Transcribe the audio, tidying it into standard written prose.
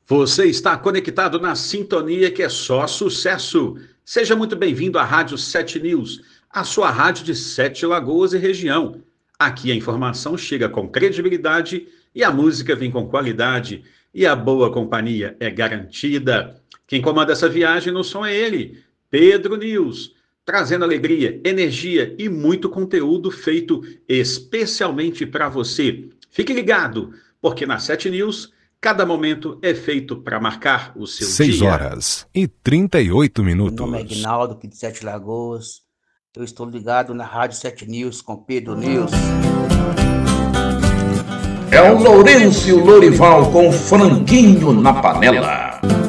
Você está conectado na sintonia que é só sucesso. Seja muito bem-vindo à Rádio 7 News, a sua rádio de Sete Lagoas e região. Aqui a informação chega com credibilidade e a música vem com qualidade e a boa companhia é garantida. Quem comanda essa viagem no som é ele, Pedro News, trazendo alegria, energia e muito conteúdo feito especialmente para você. Fique ligado, porque na 7 News cada momento é feito para marcar o seu 6 dia. horas e 38 Meu minutos. nome é Aguinaldo, aqui de Sete Lagoas. Eu estou ligado na Rádio 7 News com Pedro News. É o Lourenço e o Lorival com franguinho na panela.